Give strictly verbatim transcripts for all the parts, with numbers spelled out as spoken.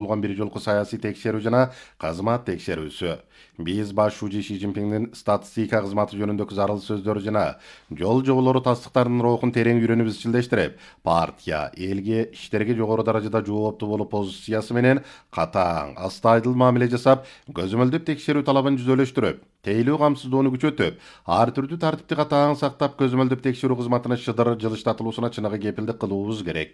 болгон бир жолку саясий текшерүү жана кызмат текшерүүсү. Биз баш шужи Ши Цзиньпиңдин статистика кызматы жөнүндөгү зарыл сөздөрү жана жол жоболору тастыктарынын рухун терең үйрөнүп изчилдештирип, партия элге иштерге жогору даражада жооптуу болуп позициясы менен катаң, астайдыл мамиле жасап, көзөмөлдөп текшерүү талабын жүзөлөштүрүп, тейлүү камсыздоону күчөтүп, ар түрдүү тартипти катаң сактап, көзөмөлдөп текшерүү кызматынын шыдыр жылыштатылуусуна чыныгы кепилдик кылуубуз керек.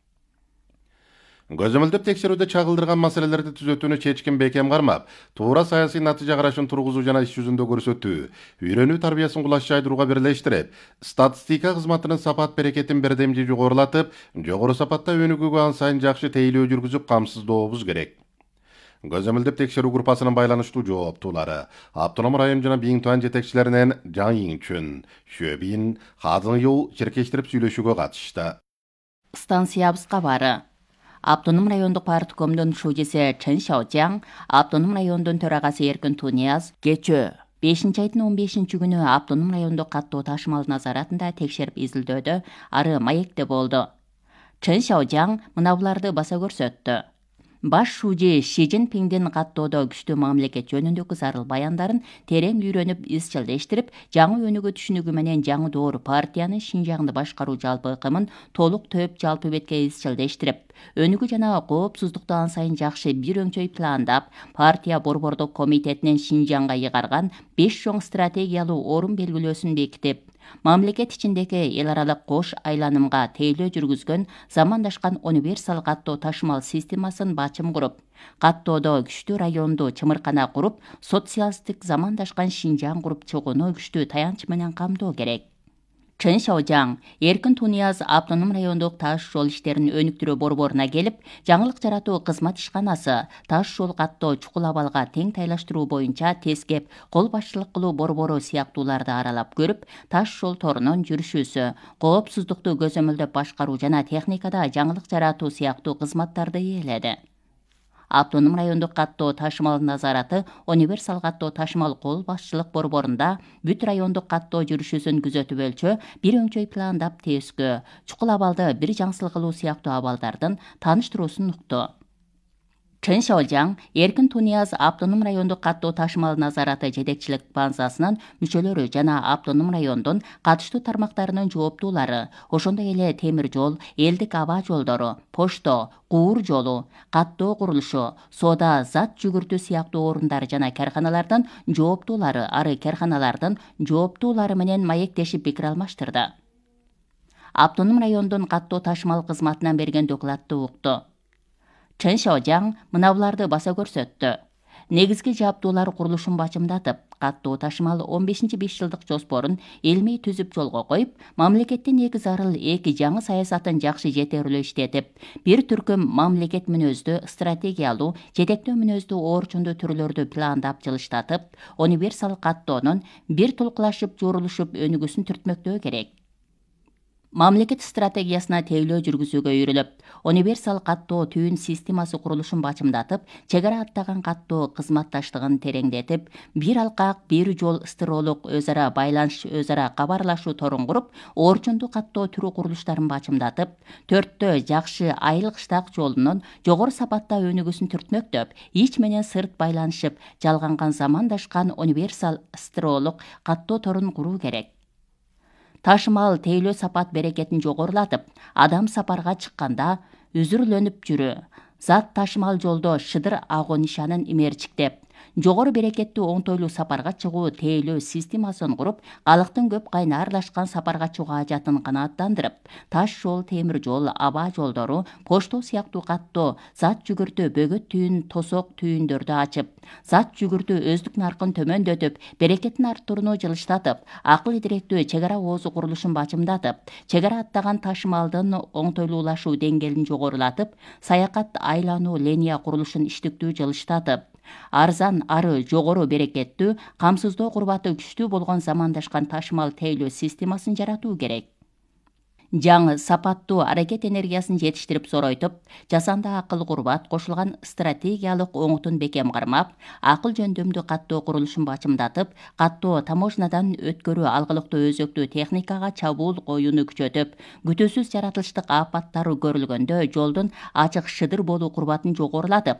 Көзөмөлдөп текшерүүдө чагылдырган маселелерди түзөтүүнү чечкин бекем кармап, туура саясий натыйжа карашын тургузуу жана иш жүзүндө көрсөтүү, үйрөнүү тарбиясын кулаш жайдырууга бирлештирип, статистика кызматынын сапат берекетин бирдемжи жогорулатып, жогору сапатта өнүгүүгө ан сайын жакшы тейлөө жүргүзүп камсыздообуз керек. Көзөмөлдөп текшерүү группасынын байланыштуу жооптуулары Автоном район жана Биңтуан жетекчилеринен Жан Йиңчүн, Шөбин, Хазың Юл черкештирип сүйлөшүүгө катышты. Станциябызга бары. Автоном райондук парткомдун шужиси Чен Шаожаң, Автоном райондун төрагасы Эркин Тунияз кечөө бешинчи айдын он бешинчи күнү Автоном райондук каттоо ташымал назаратында текшерип изилдөөдө ары маекте болду. Чен Шаожаң мына буларды баса көрсөттү. Баш шужи Ши Цзиньпиңдин каттоодо күчтүү мамлекет жөнүндөгү зарыл баяндарын терең үйрөнүп изчилдештирип, жаңы өнүгүү түшүнүгү менен жаңы доор партиянын Шинжаңды башкаруу жалпы ыкымын толук төп жалпы бетке изчилдештирип, өнүгүү жана коопсуздукту ан сайын жакшы бир өңчөй пландап, партия борбордук комитетинин Шинжаңга ыйгарган беш чоң стратегиялуу орун белгилөөсүн бекитип, мамлекет ичиндеги эл аралык кош айланымга тейлөө жүргүзгөн замандашкан универсал каттоо ташымал системасын бачым куруп, каттоодо күчтүү районду чымыркана куруп, социалисттик замандашкан Шинжаң куруп чыгууну күчтүү таянч менен камдоо керек. Чен Шаожаң Эркин Тунияз Автоном райондук таш жол иштерин өнүктүрүү борборуна келип, жаңылык жаратуу кызмат ишканасы, таш жол каттоо чукул абалга тең тайлаштыруу боюнча тескеп, кол башчылык кылуу борбору сыяктууларды аралап көрүп, таш жол торунун жүрүшүүсү, коопсуздукту көзөмөлдөп башкаруу жана техникада жаңылык жаратуу сыяктуу кызматтарды ээледи. Автоном райондук каттоо ташымал назараты универсал каттоо ташымал кол башчылык борборунда бүт райондук каттоо жүрүшүүсүн күзөтүп өлчөө, бир өңчөй пландап тескөө, чукул абалды бир жаңсыл кылуу сыяктуу абалдардын тааныштыруусун укту. Чен Шаожаң Эркин Тунияз Автоном райондук каттоо ташымал назараты жетекчилик базасынын мүчөлөрү жана Автоном райондун катыштуу тармактарынын жооптуулары, ошондой эле темир жол, элдик аба жолдору, почто, куур жолу, каттоо курулушу, соода зат жүгүртүү сыяктуу орундар жана карканалардын жооптуулары ары карканалардын жооптуулары менен маектешип пикир алмаштырды. Автоном райондун каттоо ташымал кызматынан берген докладты укту. Чен Шаожаң мына буларды баса көрсөттү. Негизги жаптуулар курулушун бачымдатып, каттоо ташымал он бешинчи беш жылдык жоспорун элмей түзүп жолго коюп, мамлекеттин эки зарыл эки жаңы саясатын жакшы жетерүүлөө иштетип, бир түркүм мамлекет мүнөздүү, стратегиялуу, жетектөө мүнөздүү орчундуу түрлөрдү пландап жылыштатып, универсал каттоонун бир тулкулашып, жуурулушуп өнүгүүсүн түртмөктөө керек. Мамлекет стратегиясына тейлөө жүргүзүүгө үйрүлүп, универсал каттоо түйүн системасы курулушун бачымдатып, чек ара аттаган каттоо кызматташтыгын тереңдетип, бир алкак, бир жол стыролук өз ара байланыш, өз ара кабарлашуу торун куруп, орчундуу каттоо түрү курулуштарын бачымдатып, төрттөө жакшы айыл кыштак жолунун жогору сапатта өнүгүүсүн түртмөктөп, ич менен сырт байланышып, жалганган замандашкан универсал стыролук каттоо торун куруу керек. Ташымал тейлөө сапат берекетин жогорулатып, адам сапарга чыкканда үзүрлөнүп жүрү, зат ташымал жолдо шыдыр агуу нишанын имерчиктеп, жогору берекеттүү оңтойлуу сапарга чыгуу тейлөө системасын куруп, калктын көп кайына аралашкан сапарга чыгуу ажатын канааттандырып, таш жол, темир жол, аба жолдору, почто сыяктуу каттоо, зат жүгүртүү, бөгөт түйүн, тосок түйүндөрдү ачып, зат жүгүртүү өздүк наркын төмөндөтүп, берекетин арттырууну жылыштатып, акыл идиректүү чек ара оозу курулушун бачымдатып, чек ара аттаган ташымалдын оңтойлуулашуу деңгээлин жогорулатып, саякат айлануу линия курулушун иштиктүү жылыштатып, арзан, ары, жогору берекеттүү, камсыздоо курбаты күчтүү болгон замандашкан ташымал тейлөө системасын жаратуу керек. Жаңы сапаттуу аракет энергиясын жетиштирип зоройтуп, жасанды акыл курбат кошулган стратегиялык оңутун бекем кармап, акыл жөндөмдүү каттоо курулушун бачымдатып, каттоо таможнядан өткөрүү алгылыктуу өзөктүү техникага чабуул коюуну күчөтүп, күтүүсүз жаратылыштык апаттар көрүлгөндө жолдун ачык шыдыр болуу курбатын жогорулатып,